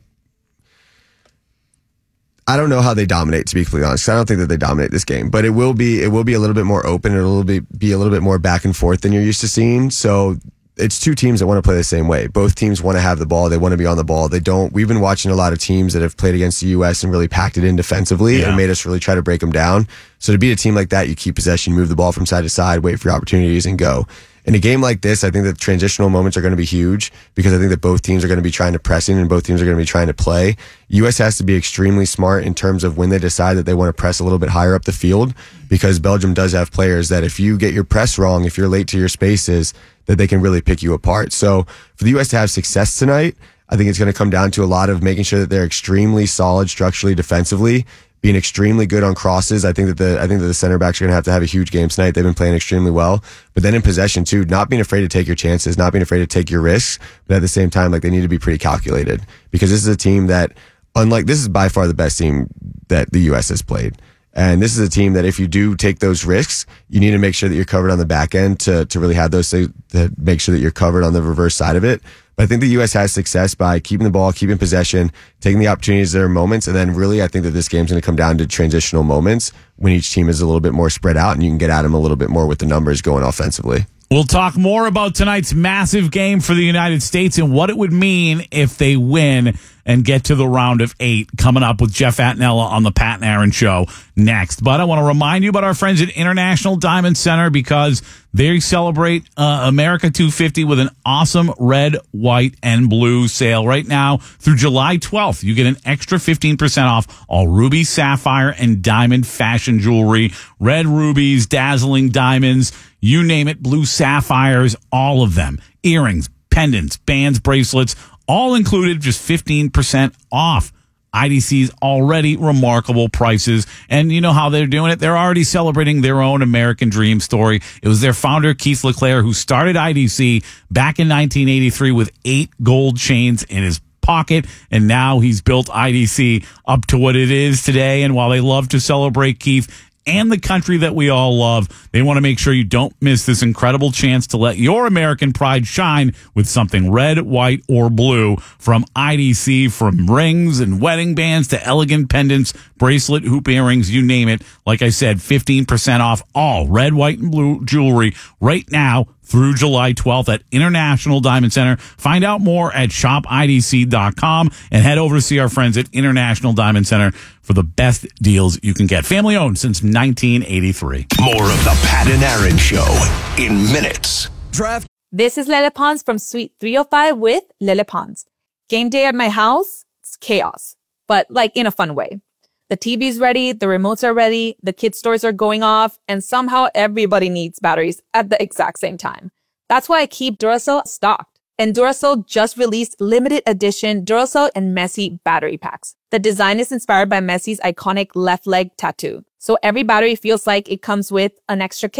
I don't know how they dominate, to be completely honest. I don't think that they dominate this game, but it will be it will be a little bit more open. It'll be be a little bit more back and forth than you're used to seeing. So it's two teams that want to play the same way. Both teams want to have the ball. They want to be on the ball. They don't. We've been watching a lot of teams that have played against the U S and really packed it in defensively Yeah. and made us really try to break them down. So to beat a team like that, you keep possession, move the ball from side to side, wait for your opportunities, and go. In a game like this, I think that transitional moments are going to be huge because I think that both teams are going to be trying to press in and both teams are going to be trying to play. U S has to be extremely smart in terms of when they decide that they want to press a little bit higher up the field because Belgium does have players that if you get your press wrong, if you're late to your spaces, that they can really pick you apart. So for the U S to have success tonight, I think it's going to come down to a lot of making sure that they're extremely solid structurally defensively, being extremely good on crosses. I think that the I think that the center backs are going to have to have a huge game tonight. They've been playing extremely well, but then in possession too, not being afraid to take your chances, not being afraid to take your risks, but at the same time, like they need to be pretty calculated because this is a team that, unlike this is by far the best team that the U S has played. And this is a team that if you do take those risks, you need to make sure that you're covered on the back end to, to really have those things, to make sure that you're covered on the reverse side of it. But I think the U S has success by keeping the ball, keeping possession, taking the opportunities that are moments. And then really, I think that this game's going to come down to transitional moments when each team is a little bit more spread out and you can get at them a little bit more with the numbers going offensively. We'll talk more about tonight's massive game for the United States and what it would mean if they win and get to the round of eight coming up with Jeff Attinella on the Pat and Aaron Show next. But I want to remind you about our friends at International Diamond Center because they celebrate uh, America two fifty with an awesome red, white, and blue sale right now through July twelfth. You get an extra fifteen percent off all ruby, sapphire, and diamond fashion jewelry, red rubies, dazzling diamonds, you name it, blue sapphires, all of them. Earrings, pendants, bands, bracelets, all included, just fifteen percent off. I D C's already remarkable prices. And you know how they're doing it? They're already celebrating their own American dream story. It was their founder, Keith LeClaire, who started I D C back in nineteen eighty-three with eight gold chains in his pocket. And now he's built I D C up to what it is today. And while they love to celebrate Keith and the country that we all love, they want to make sure you don't miss this incredible chance to let your American pride shine with something red, white, or blue from I D C. From rings and wedding bands to elegant pendants, bracelet, hoop earrings, you name it. Like I said, fifteen percent off all red, white, and blue jewelry right now through July twelfth at International Diamond Center. Find out more at shop I D C dot com and head over to see our friends at International Diamond Center for the best deals you can get. Family owned since nineteen eighty-three. More of the Pat and Aaron Show in minutes. Draft. This is Lele Pons from Suite three oh five with Lele Pons. Game day at my house, it's chaos, but like in a fun way. The T V's ready, the remotes are ready, the kids' stores are going off, and somehow everybody needs batteries at the exact same time. That's why I keep Duracell stocked. And Duracell just released limited edition Duracell and Messi battery packs. The design is inspired by Messi's iconic left leg tattoo. So every battery feels like it comes with an extra kick.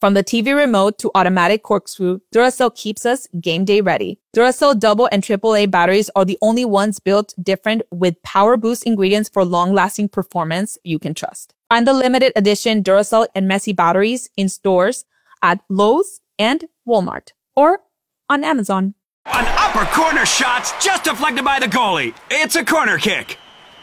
From the T V remote to automatic corkscrew, Duracell keeps us game day ready. Duracell double and triple A batteries are the only ones built different with power boost ingredients for long-lasting performance you can trust. Find the limited edition Duracell and Messi batteries in stores at Lowe's and Walmart or on Amazon. An upper corner shot just deflected by the goalie. It's a corner kick.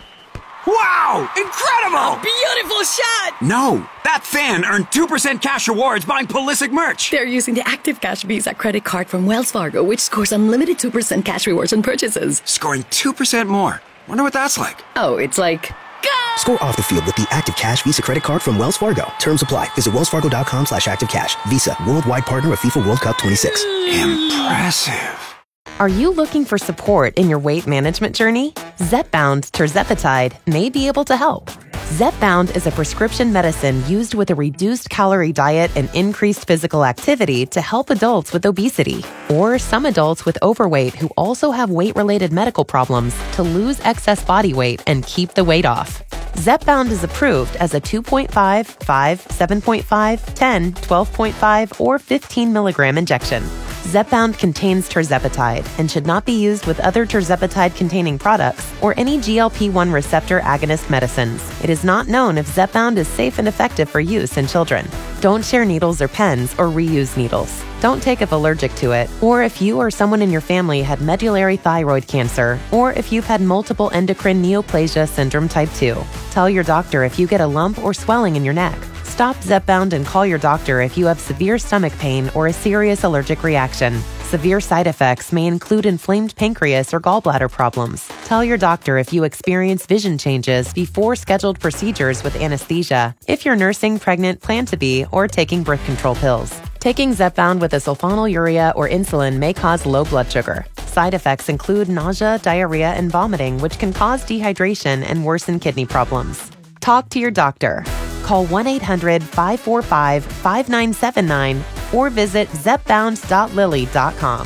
Wow! Incredible! Beautiful shot! No, that fan earned two percent cash rewards buying Pulisic merch. They're using the Active Cash Visa credit card from Wells Fargo, which scores unlimited two percent cash rewards on purchases. Scoring two percent more. Wonder what that's like. Oh, it's like... Score off the field with the Active Cash Visa credit card from Wells Fargo. Terms apply. Visit wellsfargo.com slash active cash. Visa, worldwide partner of FIFA World Cup twenty-six. Impressive. Are you looking for support in your weight management journey? Zepbound tirzepatide may be able to help. Zepbound is a prescription medicine used with a reduced calorie diet and increased physical activity to help adults with obesity or some adults with overweight who also have weight-related medical problems to lose excess body weight and keep the weight off. Zepbound is approved as a two point five, five, seven point five, ten, twelve point five, or fifteen milligram injection. Zepbound contains tirzepatide and should not be used with other tirzepatide-containing products or any G L P one receptor agonist medicines. It is not known if Zepbound is safe and effective for use in children. Don't share needles or pens or reuse needles. Don't take if allergic to it, or if you or someone in your family had medullary thyroid cancer, or if you've had multiple endocrine neoplasia syndrome type two. Tell your doctor if you get a lump or swelling in your neck. Stop Zepbound and call your doctor if you have severe stomach pain or a serious allergic reaction. Severe side effects may include inflamed pancreas or gallbladder problems. Tell your doctor if you experience vision changes before scheduled procedures with anesthesia, if you're nursing, pregnant, plan to be, or taking birth control pills. Taking Zepbound with a sulfonylurea or insulin may cause low blood sugar. Side effects include nausea, diarrhea, and vomiting, which can cause dehydration and worsen kidney problems. Talk to your doctor. Call one eight hundred, five four five, five nine seven nine or visit zepbound dot lilly dot com.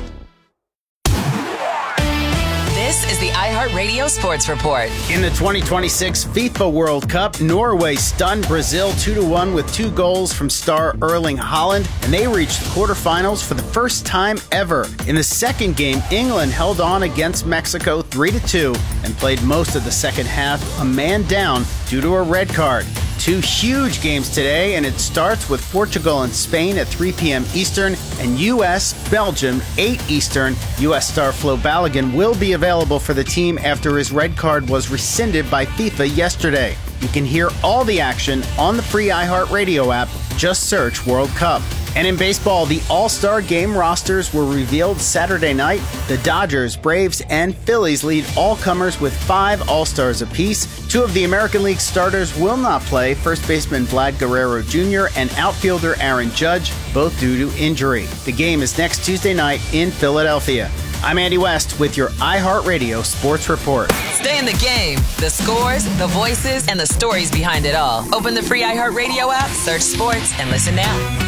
This is the iHeartRadio Sports Report. In the twenty twenty-six FIFA World Cup, Norway stunned Brazil two to one with two goals from star Erling Haaland, and they reached the quarterfinals for the first time ever. In the second game, England held on against Mexico three to two and played most of the second half a man down due to a red card. Two huge games today, and it starts with Portugal and Spain at three p.m. Eastern and U S Belgium eight Eastern. U S star Flo Balogun will be available for the team after his red card was rescinded by FIFA yesterday. You can hear all the action on the free iHeartRadio app. Just search World Cup. And in baseball, the All-Star Game rosters were revealed Saturday night. The Dodgers, Braves, and Phillies lead all comers with five All-Stars apiece. Two of the American League starters will not play, first baseman Vlad Guerrero Junior and outfielder Aaron Judge, both due to injury. The game is next Tuesday night in Philadelphia. I'm Andy West with your iHeartRadio Sports Report. Stay in the game. The scores, the voices, and the stories behind it all. Open the free iHeartRadio app, search sports, and listen now.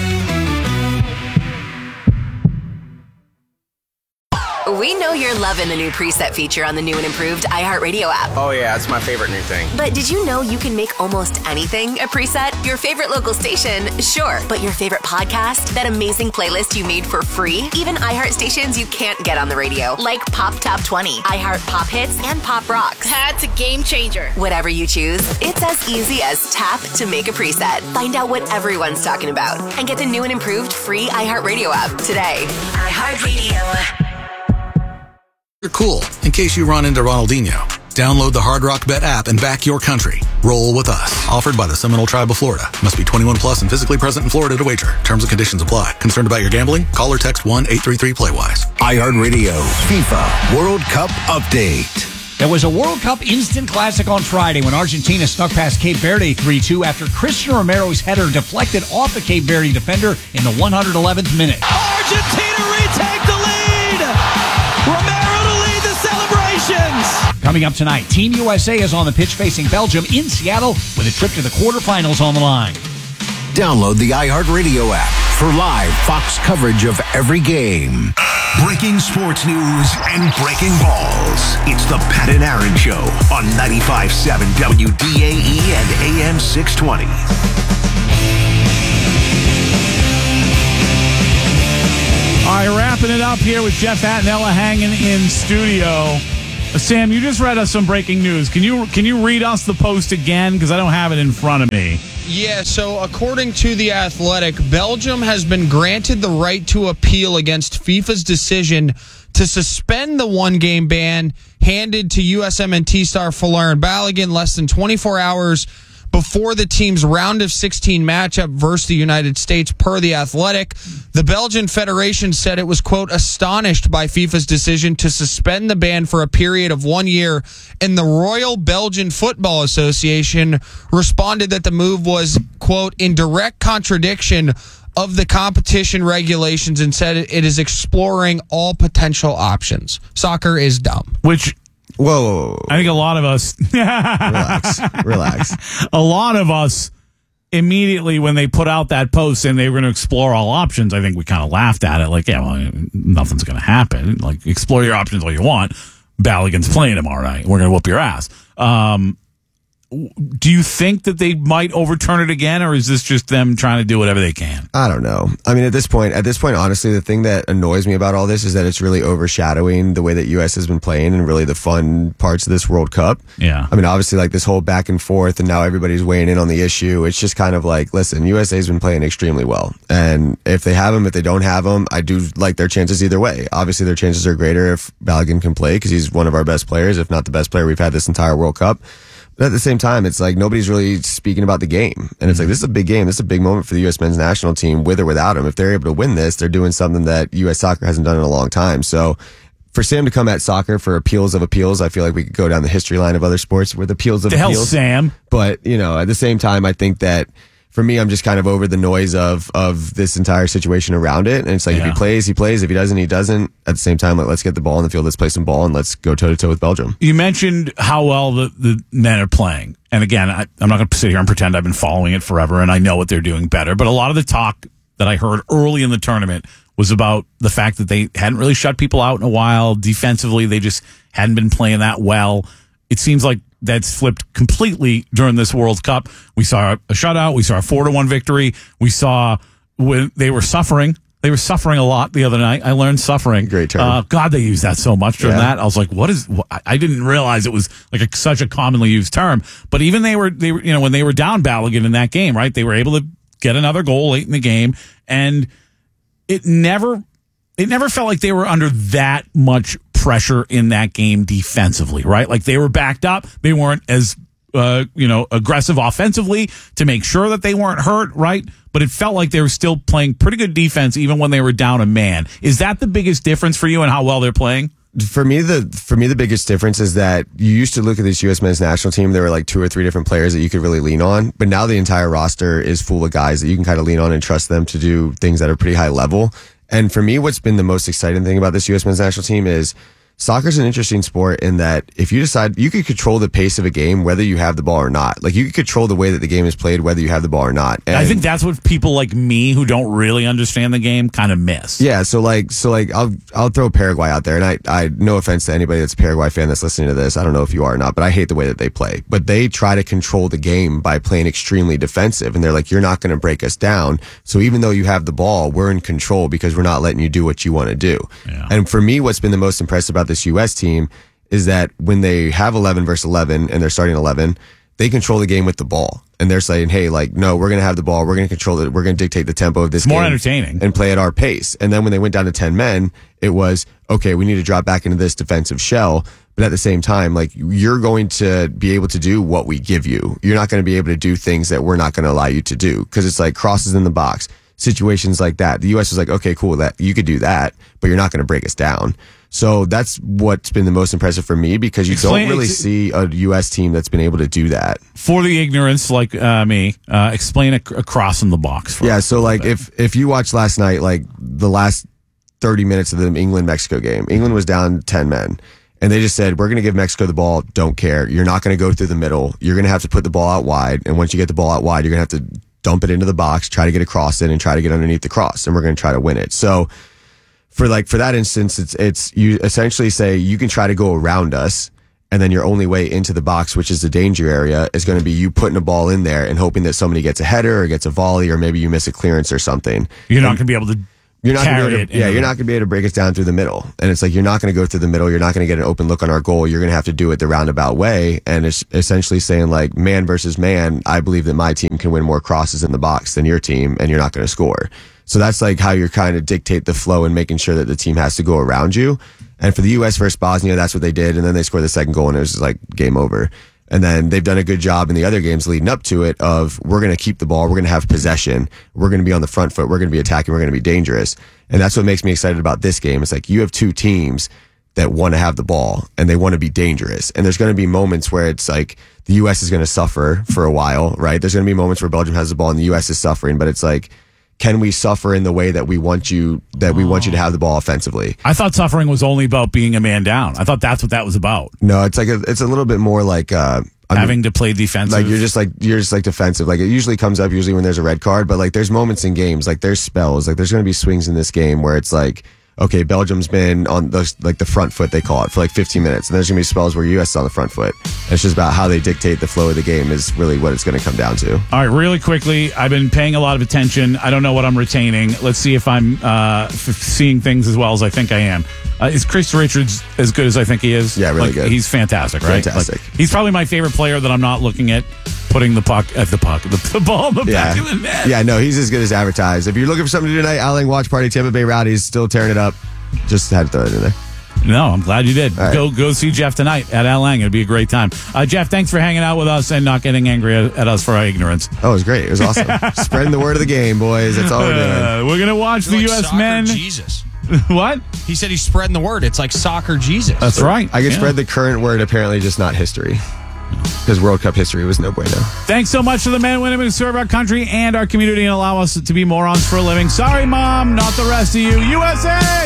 We know you're loving the new preset feature on the new and improved iHeartRadio app. Oh yeah, it's my favorite new thing. But did you know you can make almost anything a preset? Your favorite local station? Sure. But your favorite podcast? That amazing playlist you made for free? Even iHeart stations you can't get on the radio, like Pop Top twenty, iHeart Pop Hits, and Pop Rocks. That's a game changer. Whatever you choose, it's as easy as tap to make a preset. Find out what everyone's talking about and get the new and improved free iHeartRadio app today. iHeartRadio. You're cool, in case you run into Ronaldinho. Download the Hard Rock Bet app and back your country. Roll with us. Offered by the Seminole Tribe of Florida. Must be twenty-one plus and physically present in Florida to wager. Terms and conditions apply. Concerned about your gambling? Call or text one eight three three play wise. iHeartRadio FIFA World Cup Update. There was a World Cup instant classic on Friday when Argentina snuck past Cape Verde three two after Cristian Romero's header deflected off the Cape Verde defender in the one hundred eleventh minute. Argentina retake the lead! Romero to lead the celebrations! Coming up tonight, Team U S A is on the pitch facing Belgium in Seattle with a trip to the quarterfinals on the line. Download the iHeartRadio app for live Fox coverage of every game. Breaking sports news and breaking balls. It's the Pat and Aaron Show on ninety-five point seven W D A E and A M six twenty. right, wrapping it up here with Jeff Attinella hanging in studio. Uh, Sam, you just read us some breaking news. Can you can you read us the post again? Because I don't have it in front of me. Yeah, so according to The Athletic, Belgium has been granted the right to appeal against FIFA's decision to suspend the one-game ban handed to U S M N T star Folarin Balogun less than twenty-four hours before the team's round of sixteen matchup versus the United States, per The Athletic. The Belgian Federation said it was, quote, astonished by FIFA's decision to suspend the ban for a period of one year, and the Royal Belgian Football Association responded that the move was, quote, in direct contradiction of the competition regulations and said it is exploring all potential options. Soccer is dumb. Which... Whoa, whoa, whoa. I think a lot of us... relax, relax. A lot of us, immediately when they put out that post and they were going to explore all options, I think we kind of laughed at it. Like, yeah, well, nothing's going to happen. Like, explore your options all you want. Balogun's playing tomorrow night. We're going to whoop your ass. Um, do you think that they might overturn it again, or is this just them trying to do whatever they can? I don't know. I mean, at this point, at this point, honestly, the thing that annoys me about all this is that it's really overshadowing the way that U S has been playing and really the fun parts of this World Cup. Yeah. I mean, obviously, like this whole back and forth, and now everybody's weighing in on the issue. It's just kind of like, listen, U S A's been playing extremely well, and if they have them, if they don't have them, I do like their chances either way. Obviously, their chances are greater if Balogun can play because he's one of our best players, if not the best player we've had this entire World Cup. But at the same time, it's like nobody's really speaking about the game. And it's like, this is a big game. This is a big moment for the U S men's national team, with or without him. If they're able to win this, they're doing something that U S soccer hasn't done in a long time. So for Sam to come at soccer for appeals of appeals, I feel like we could go down the history line of other sports with appeals of the appeals. Hell, Sam. But, you know, at the same time, I think that for me, I'm just kind of over the noise of of this entire situation around it. And it's like, yeah. if he plays, he plays. If he doesn't, he doesn't. At the same time, like, let's get the ball on the field. Let's play some ball, and let's go toe-to-toe with Belgium. You mentioned how well the, the men are playing. And again, I, I'm not going to sit here and pretend I've been following it forever, and I know what they're doing better. But a lot of the talk that I heard early in the tournament was about the fact that they hadn't really shut people out in a while. Defensively, they just hadn't been playing that well. It seems like that's flipped completely during this World Cup. We saw a shutout. We saw a four to one victory. We saw when they were suffering. They were suffering a lot the other night. I learned suffering. Great term. Uh, God, they use that so much during Yeah. that. I was like, what is, what? I didn't realize it was like a, such a commonly used term. But even they were, they were, you know, when they were down Balogun in that game, right? They were able to get another goal late in the game. And it never, it never felt like they were under that much pressure in that game defensively, right? Like they were backed up. They weren't as, uh, you know, aggressive offensively to make sure that they weren't hurt, right? But it felt like they were still playing pretty good defense even when they were down a man. Is that the biggest difference for you in how well they're playing? For me, the for me the biggest difference is that you used to look at this U S men's national team. There were like two or three different players that you could really lean on, but now the entire roster is full of guys that you can kind of lean on and trust them to do things that are pretty high level. And for me, what's been the most exciting thing about this U S men's national team is soccer's an interesting sport in that if you decide, you can control the pace of a game whether you have the ball or not. Like you can control the way that the game is played whether you have the ball or not. And I think that's what people like me who don't really understand the game kind of miss. Yeah, so like so like I'll I'll throw Paraguay out there, and I I no offense to anybody that's a Paraguay fan that's listening to this. I don't know if you are or not, but I hate the way that they play. But they try to control the game by playing extremely defensive, and they're like, you're not going to break us down. So even though you have the ball, we're in control because we're not letting you do what you want to do. Yeah. And for me, what's been the most impressive about this U S team is that when they have eleven versus eleven and they're starting eleven, they control the game with the ball. And they're saying, hey, like, no, we're going to have the ball. We're going to control it. We're going to dictate the tempo of this More game. entertaining. And play at our pace. And then when they went down to ten men, it was, okay, we need to drop back into this defensive shell. But at the same time, like, you're going to be able to do what we give you. You're not going to be able to do things that we're not going to allow you to do. Because it's like crosses in the box, situations like that. The U S was like, okay, cool, that you could do that, but you're not going to break us down. So that's what's been the most impressive for me because you Explain, don't really ex- see a U S team that's been able to do that. For the ignorance like uh, me, uh, explain a, a cross in the box. For yeah, so like if, if you watched last night, like the last thirty minutes of the England-Mexico game, England was down ten men. And they just said, we're going to give Mexico the ball. Don't care. You're not going to go through the middle. You're going to have to put the ball out wide. And once you get the ball out wide, you're going to have to dump it into the box, try to get a cross in and try to get underneath the cross. And we're going to try to win it. So for like, for that instance, it's, it's, you essentially say you can try to go around us. And then your only way into the box, which is the danger area, is going to be you putting a ball in there and hoping that somebody gets a header or gets a volley or maybe you miss a clearance or something. You're not and, going to be able to You're not carry gonna be able it. to, yeah, you're not going to be able to break us down through the middle. And it's like, you're not going to go through the middle. You're not going to get an open look on our goal. You're going to have to do it the roundabout way. And it's essentially saying, like, man versus man, I believe that my team can win more crosses in the box than your team, and you're not going to score. So that's like how you're kind of dictate the flow and making sure that the team has to go around you. And for the U S versus Bosnia, that's what they did. And then they scored the second goal, and it was just like game over. And then they've done a good job in the other games leading up to it of, we're going to keep the ball, we're going to have possession, we're going to be on the front foot, we're going to be attacking, we're going to be dangerous. And that's what makes me excited about this game. It's like, you have two teams that want to have the ball and they want to be dangerous. And there's going to be moments where it's like the U S is going to suffer for a while, right? There's going to be moments where Belgium has the ball and the U S is suffering, but it's like, can we suffer in the way that we want you, that we want you to have the ball offensively? I thought suffering was only about being a man down. I thought that's what that was about. No, it's like, a, it's a little bit more like, uh, I mean, having to play defensive. Like, you're just like, you're just like defensive. Like, it usually comes up usually when there's a red card, but like, there's moments in games, like there's spells, like there's going to be swings in this game where it's like, okay, Belgium's been on the, like the front foot, they call it, for like fifteen minutes. And there's going to be spells where U S is on the front foot. And it's just about how they dictate the flow of the game is really what it's going to come down to. All right, really quickly, I've been paying a lot of attention. I don't know what I'm retaining. Let's see if I'm uh, f- seeing things as well as I think I am. Uh, is Chris Richards as good as I think he is? Yeah, really like, good. He's fantastic, right? Fantastic. Like, he's probably my favorite player that I'm not looking at putting the puck at the puck, the, the ball in the yeah. back of the net. Yeah, no, he's as good as advertised. If you're looking for something to do tonight, Outling Watch Party, Tampa Bay Rowdies, still tearing it up. Just had to throw it in there. No, I'm glad you did. Right. Go go see Jeff tonight at Al Lang. It'd be a great time. Uh, Jeff, thanks for hanging out with us and not getting angry at, at us for our ignorance. Oh, it was great. It was awesome. Spreading the word of the game, boys. That's all we're doing. Uh, we're going to watch You're the like U S soccer men. Jesus. What? He said he's spreading the word. It's like soccer Jesus. That's right. I could Yeah. spread the current word, apparently just not history. Because World Cup history was no bueno. Thanks so much to the men and women who serve our country and our community and allow us to be morons for a living. Sorry, Mom, not the rest of you. U S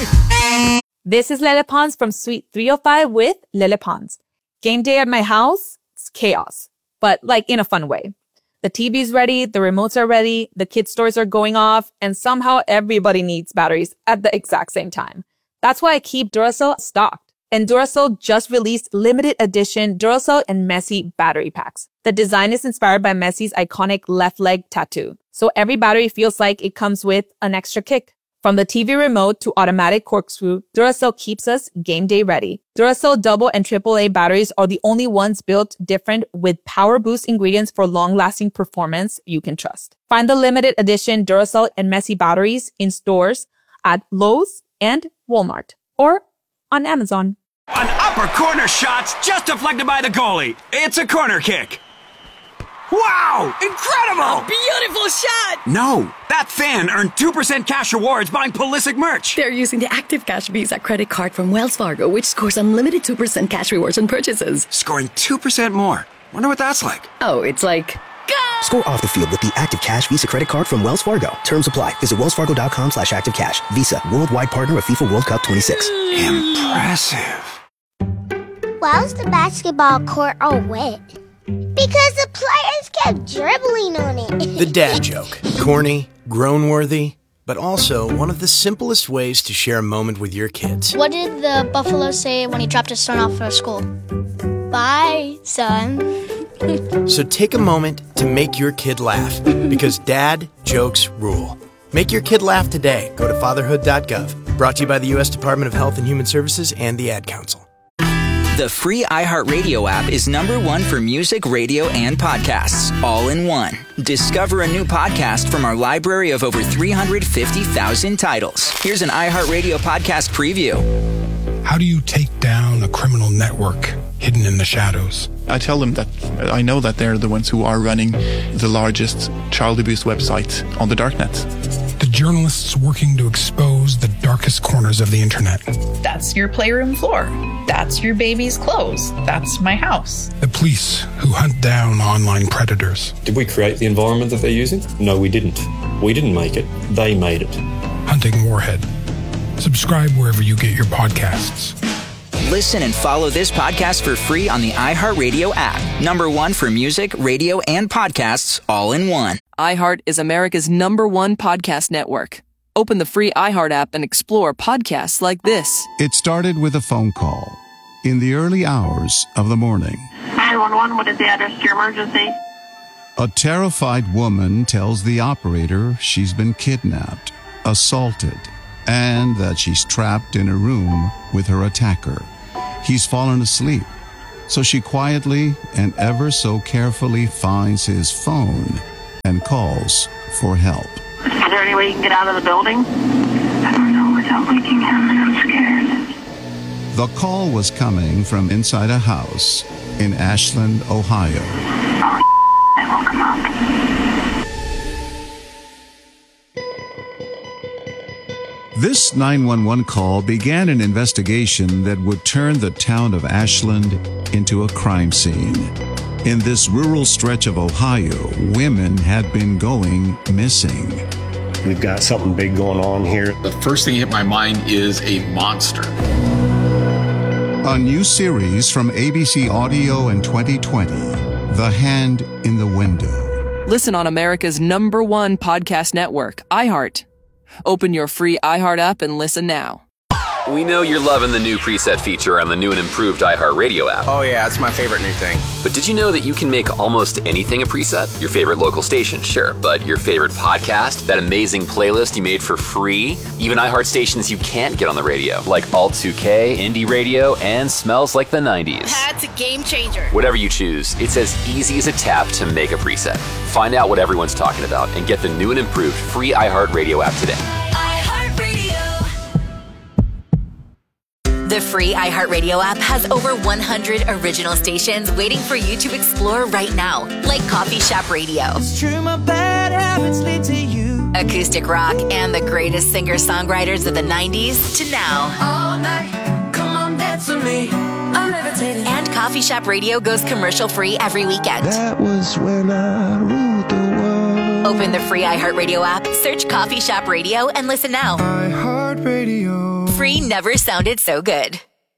A! This is Lele Pons from Suite three oh five with Lele Pons. Game day at my house, it's chaos, but like in a fun way. The T V's ready, the remotes are ready, the kids' stores are going off, and somehow everybody needs batteries at the exact same time. That's why I keep Duracell stocked. And Duracell just released limited edition Duracell and Messi battery packs. The design is inspired by Messi's iconic left leg tattoo. So every battery feels like it comes with an extra kick. From the T V remote to automatic corkscrew, Duracell keeps us game day ready. Duracell double and triple A batteries are the only ones built different with power boost ingredients for long-lasting performance you can trust. Find the limited edition Duracell and Messi batteries in stores at Lowe's and Walmart or on Amazon. An upper corner shot just deflected by the goalie. It's a corner kick. Wow! Incredible! Beautiful shot! No, that fan earned two percent cash rewards buying Pulisic merch. They're using the Active Cash Visa credit card from Wells Fargo, which scores unlimited two percent cash rewards on purchases. Scoring two percent more. Wonder what that's like. Oh, it's like... Score off the field with the Active Cash Visa credit card from Wells Fargo. Terms apply. Visit wellsfargo.com slash active cash. Visa, worldwide partner of FIFA World Cup twenty-six. Impressive. Why's the basketball court all wet? Because the players kept dribbling on it. The dad joke. Corny, groan-worthy, but also one of the simplest ways to share a moment with your kids. What did the buffalo say when he dropped his son off at school? Bye, son. So take a moment to make your kid laugh, because dad jokes rule. Make your kid laugh today. Go to fatherhood dot gov. Brought to you by the U S Department of Health and Human Services and the Ad Council. The free iHeartRadio app is number one for music, radio, and podcasts, all in one. Discover a new podcast from our library of over three hundred fifty thousand titles. Here's an iHeartRadio podcast preview. How do you take down a criminal network hidden in the shadows? I tell them that I know that they're the ones who are running the largest child abuse website on the darknet. The journalists working to expose the darkest corners of the internet. That's your playroom floor. That's your baby's clothes. That's my house. The police who hunt down online predators. Did we create the environment that they're using? No, we didn't. We didn't make it. They made it. Hunting Warhead. Subscribe wherever you get your podcasts. Listen and follow this podcast for free on the iHeartRadio app. Number one for music, radio, and podcasts, all in one. iHeart is America's number one podcast network. Open the free iHeart app and explore podcasts like this. It started with a phone call in the early hours of the morning. nine one one, what is the address to your emergency? A terrified woman tells the operator she's been kidnapped, assaulted, and that she's trapped in a room with her attacker. He's fallen asleep, so she quietly and ever so carefully finds his phone and calls for help. Is there any way you can get out of the building? I don't know without waking him, and I'm scared. The call was coming from inside a house in Ashland, Ohio. Oh, I woke him up. This nine one one call began an investigation that would turn the town of Ashland into a crime scene. In this rural stretch of Ohio, women had been going missing. We've got something big going on here. The first thing that hit my mind is a monster. A new series from A B C Audio in twenty twenty, The Hand in the Window. Listen on America's number one podcast network, iHeart. Open your free iHeart app and listen now. We know you're loving the new preset feature on the new and improved iHeartRadio app. Oh yeah, it's my favorite new thing. But did you know that you can make almost anything a preset? Your favorite local station, sure, but your favorite podcast, that amazing playlist you made for free, even iHeart stations you can't get on the radio, like Alt two K, Indie Radio, and Smells Like the nineties. That's a game changer. Whatever you choose, it's as easy as a tap to make a preset. Find out what everyone's talking about and get the new and improved free iHeartRadio app today. The free iHeartRadio app has over one hundred original stations waiting for you to explore right now, like Coffee Shop Radio, It's true, my bad habits lead to you. acoustic rock, and the greatest singer-songwriters of the nineties to now. All night, come on, dance with me. I'm levitating. And Coffee Shop Radio goes commercial-free every weekend. That was when I ruled the world. Open the free iHeartRadio app, search Coffee Shop Radio, and listen now. iHeartRadio. Free never sounded so good.